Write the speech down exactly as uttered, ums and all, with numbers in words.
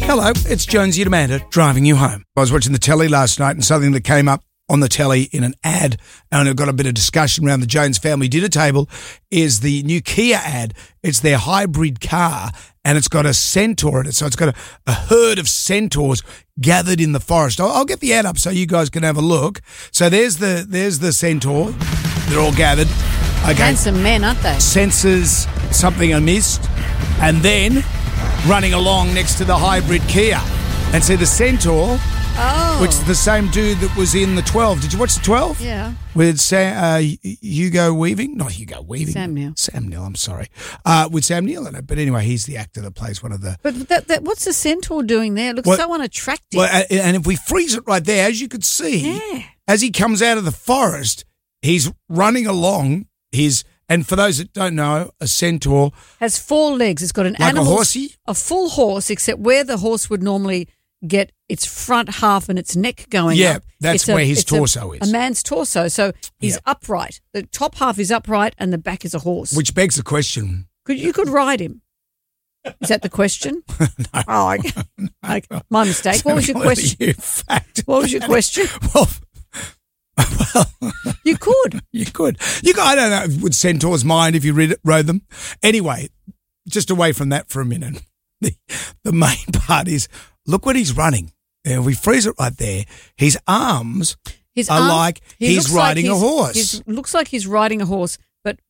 Hello, it's Jonesy and Amanda driving you home. I was watching the telly last night and something that came up on the telly in an ad, and it got a bit of discussion around the Jones family dinner table, is the new Kia ad. It's their hybrid car, and it's got a centaur in it. So it's got a, a herd of centaurs gathered in the forest. I'll, I'll get the ad up so you guys can have a look. So there's the there's the centaur. They're all gathered. Okay. Handsome men, aren't they? Senses something amiss, and then running along next to the hybrid Kia. And see the centaur, Oh. which is the same dude that was in the twelve. Did you watch the twelve? Yeah. With Sam, uh, Hugo Weaving? Not Hugo Weaving. Sam Neill. Sam Neill, I'm sorry. Uh, with Sam Neill in it. But anyway, he's the actor that plays one of the... But that, that, what's the centaur doing there? It looks Well- so unattractive. Well, uh, and if we freeze it right there, as you could see, Yeah. as he comes out of the forest, he's running along his... And for those that don't know, a centaur... Has four legs. It's got an Like a animal. horsey? A full horse, except where the horse would normally get its front half and its neck going Yeah, up. that's it's a- where his it's a- torso is. A man's torso. So he's Yeah. upright. The top half is upright and the back is a horse. Which begs the question... Could, you could ride him. Is that the question? no. Oh, okay. Okay. My mistake. What was your question? You fact. What was your question? Well... well You could. You could. You could, I don't know, would centaurs mind if you read it, rode them? Anyway, just away from that for a minute. The, the main part is, look when he's running. And we freeze it right there. His arms His are arm- like he he's looks like riding a he's- horse. he's- looks like he's riding a horse, but